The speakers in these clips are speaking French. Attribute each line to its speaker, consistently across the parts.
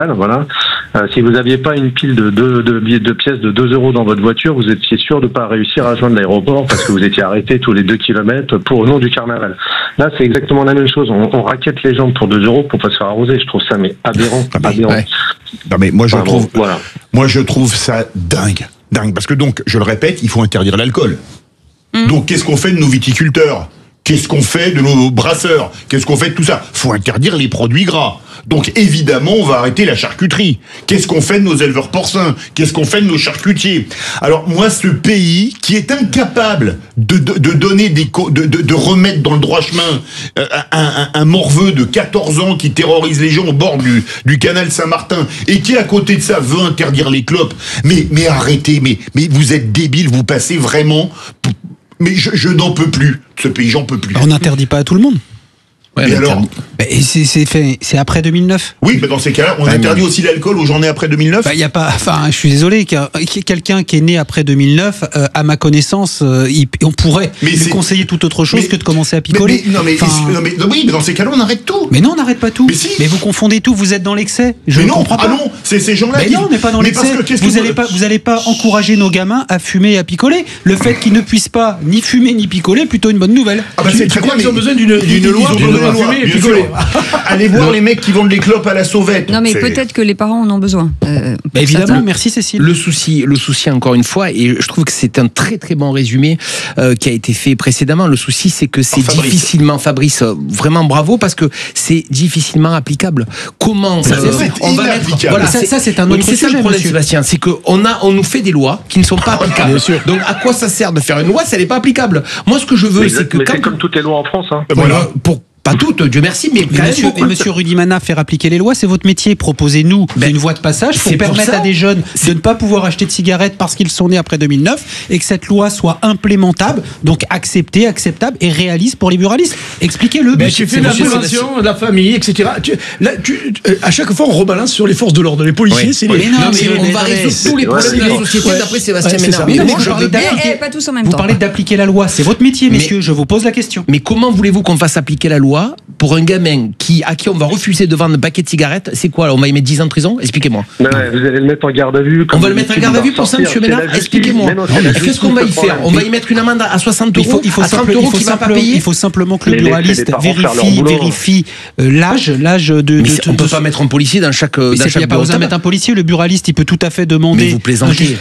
Speaker 1: Voilà. Si vous n'aviez pas une pile de pièces de 2 euros dans votre voiture, vous étiez sûr de ne pas réussir à joindre l'aéroport parce que vous étiez arrêté tous les 2 kilomètres au nom du carnaval. Là, c'est exactement la même chose. On raquette les gens pour 2 euros pour pas se faire arroser. Je trouve ça aberrant.
Speaker 2: Ouais. Non mais moi je trouve ça dingue, parce que donc je le répète, il faut interdire l'alcool. Donc qu'est-ce qu'on fait de nos viticulteurs ? Qu'est-ce qu'on fait de nos brasseurs ? Qu'est-ce qu'on fait de tout ça ? Faut interdire les produits gras. Donc évidemment, on va arrêter la charcuterie. Qu'est-ce qu'on fait de nos éleveurs porcins ? Qu'est-ce qu'on fait de nos charcutiers ? Alors moi, ce pays qui est incapable de donner de remettre dans le droit chemin un morveux de 14 ans qui terrorise les gens au bord du canal Saint-Martin et qui à côté de ça veut interdire les clopes. Mais arrêtez, mais vous êtes débiles, vous passez vraiment. Mais je n'en peux plus. Ce pays, j'en peux plus.
Speaker 3: On n'interdit pas à tout le monde.
Speaker 2: Ouais, et alors
Speaker 3: c'est après 2009.
Speaker 2: Oui, mais dans ces cas-là, on interdit aussi l'alcool aux gens nés après 2009.
Speaker 3: Il y a pas. Enfin, je suis désolé. Quelqu'un qui est né après 2009, à ma connaissance, on pourrait lui conseiller tout autre chose que de commencer à picoler.
Speaker 2: Mais dans ces cas-là, on arrête tout.
Speaker 3: Mais non, on n'arrête pas tout.
Speaker 2: Mais, si.
Speaker 3: Mais vous confondez tout. Vous êtes dans l'excès. Je ne comprends pas.
Speaker 2: Ah non, c'est ces gens-là.
Speaker 3: Mais non, on n'est pas dans l'excès. Vous n'allez pas encourager nos gamins à fumer et à picoler. Le fait qu'ils ne puissent pas ni fumer ni picoler, plutôt une bonne nouvelle.
Speaker 2: C'est très bien. Ils ont besoin d'une loi pour fumer et picoler. Allez voir les mecs qui vendent les clopes à la sauvette.
Speaker 4: Non mais peut-être que les parents en ont besoin.
Speaker 3: Évidemment, merci Cécile.
Speaker 5: Le souci encore une fois, et je trouve que c'est un très très bon résumé qui a été fait précédemment. Le souci, c'est que c'est difficilement, Fabrice, vraiment bravo, parce que c'est difficilement applicable. Comment
Speaker 2: on va mettre,
Speaker 3: voilà, ça c'est un autre sujet.
Speaker 5: C'est ça le problème, Sébastien, c'est qu'on nous fait des lois qui ne sont pas applicables. Bien sûr. Donc à quoi ça sert de faire une loi si elle n'est pas applicable ? Moi, ce que je veux, c'est que
Speaker 1: c'est comme toutes les lois en France.
Speaker 5: Voilà. Pas toutes, Dieu merci, mais quand même.
Speaker 3: Monsieur Rudimana, faire appliquer les lois, c'est votre métier. Proposez-nous une voie de passage pour permettre à des jeunes de ne pas pouvoir acheter de cigarettes parce qu'ils sont nés après 2009 et que cette loi soit implémentable, donc acceptée, acceptable et réaliste pour les buralistes. Expliquez-le.
Speaker 6: Mais tu fais la prévention de la famille, etc. À chaque fois, on rebalance sur les forces de l'ordre. Les policiers, c'est les.
Speaker 5: On va résoudre tous les problèmes de la société d'après Sébastien Ménard.
Speaker 4: Pas tous en même temps.
Speaker 3: Vous parlez d'appliquer la loi, c'est votre métier, messieurs. Je vous pose la question.
Speaker 5: Mais comment voulez-vous qu'on fasse appliquer la loi pour un gamin à qui on va refuser de vendre un paquet de cigarettes? C'est quoi là? On va y mettre 10 ans de prison? Expliquez-moi.
Speaker 1: Vous allez le mettre en garde à vue.
Speaker 5: On va le mettre en garde à vue pour ça, monsieur Ménard? Expliquez-moi. Qu'est-ce qu'on va y faire? On va y mettre une amende à 60 euros, à 30 euros qu'il va pas payer?
Speaker 3: Il faut simplement que le buraliste vérifie l'âge de.
Speaker 5: Mais on peut pas mettre un policier dans chaque.
Speaker 3: Il n'y a pas besoin de mettre un policier. Le buraliste, il peut tout à fait demander.
Speaker 5: Mais vous plaisantez.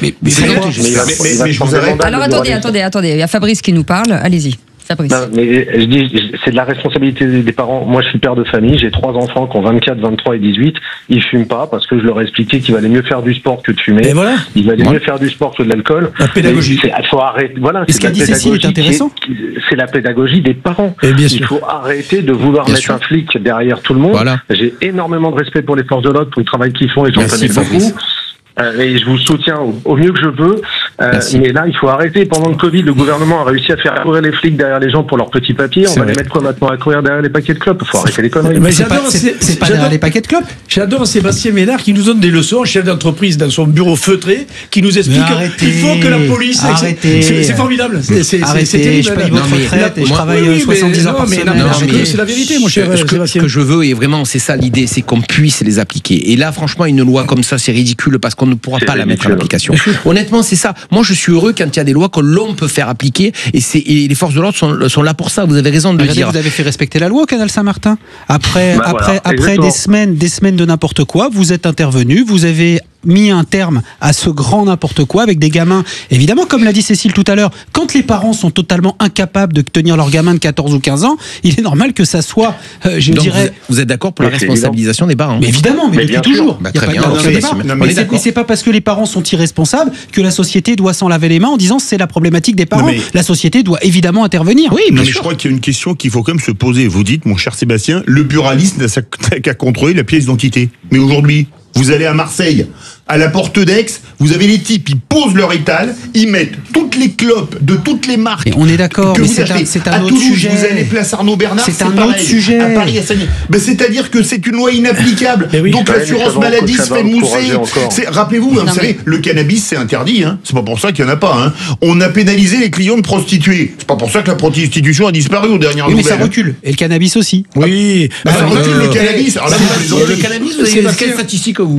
Speaker 4: Alors attendez. Il y a Fabrice qui nous parle. Allez-y.
Speaker 1: Non, mais je dis, c'est de la responsabilité des parents. Moi, je suis père de famille, j'ai 3 enfants qui ont 24, 23 et 18. Ils fument pas parce que je leur ai expliqué qu'il valait mieux faire du sport que de fumer.
Speaker 3: Et voilà.
Speaker 1: Il valait mieux faire du sport que de l'alcool.
Speaker 3: La pédagogie.
Speaker 1: Il faut arrêter. Voilà.
Speaker 3: Et ce qu'a dit Cécile est intéressant.
Speaker 1: C'est la pédagogie des parents.
Speaker 3: Il
Speaker 1: faut arrêter de vouloir mettre un flic derrière tout le monde. Voilà. J'ai énormément de respect pour les forces de l'ordre, pour le travail qu'ils font et j'en connais beaucoup. Et je vous soutiens au mieux que je peux. Mais là, il faut arrêter. Pendant le Covid, le gouvernement a réussi à faire courir les flics derrière les gens pour leurs petits papiers. On va les mettre quoi maintenant à courir derrière les paquets de clopes? Il faut arrêter les conneries.
Speaker 3: Mais c'est pas derrière les paquets de clopes.
Speaker 6: J'adore Sébastien Ménard qui nous donne des leçons, chef d'entreprise dans son bureau feutré, qui nous explique qu'il faut que la police. C'est formidable. C'est terrible.
Speaker 3: Je paye votre retraite et je travaille 70 heures par semaine.
Speaker 6: C'est la vérité, mon cher Sébastien.
Speaker 5: Ce que je veux, et vraiment, c'est ça l'idée, c'est qu'on puisse les appliquer. Et là, franchement, une loi comme ça, c'est ridicule parce qu'on ne pourra pas la mettre en application. Honnêtement, c'est ça. Moi, je suis heureux quand il y a des lois que l'on peut faire appliquer et les forces de l'ordre sont là pour ça. Vous avez raison de le dire.
Speaker 3: Vous avez fait respecter la loi au Canal Saint-Martin. Après des semaines de n'importe quoi, vous êtes intervenu, vous avez mis un terme à ce grand n'importe quoi avec des gamins. Évidemment, comme l'a dit Cécile tout à l'heure, quand les parents sont totalement incapables de tenir leur gamin de 14 ou 15 ans, il est normal que ça soit,
Speaker 5: Vous êtes d'accord pour la responsabilisation des parents?
Speaker 3: Mais évidemment, mais depuis toujours.
Speaker 5: Très bien.
Speaker 3: Mais c'est pas parce que les parents sont irresponsables que la société doit s'en laver les mains en disant c'est la problématique des parents. La société doit évidemment intervenir.
Speaker 2: Oui, mais je crois qu'il y a une question qu'il faut quand même se poser. Vous dites, mon cher Sébastien, le buraliste n'a qu'à contrôler la pièce d'identité. Mais aujourd'hui, vous allez à Marseille, à la porte d'Aix, vous avez les types, ils posent leur étal, ils mettent toutes les clopes de toutes les marques.
Speaker 3: Et on est d'accord, mais c'est un autre sujet.
Speaker 2: Vous allez place Arnaud Bernard,
Speaker 3: c'est un autre sujet.
Speaker 2: À Paris, à Sagny. C'est-à-dire que c'est une loi inapplicable. Donc l'assurance maladie se fait mousser. Rappelez-vous, vous savez, le cannabis c'est interdit. C'est pas pour ça qu'il n'y en a pas. On a pénalisé les clients de prostituées. C'est pas pour ça que la prostitution a disparu aux dernières nouvelles.
Speaker 3: Mais ça recule. Et le cannabis aussi.
Speaker 6: Oui.
Speaker 2: Ça recule le cannabis.
Speaker 5: Le cannabis, vous avez quelle statistique vous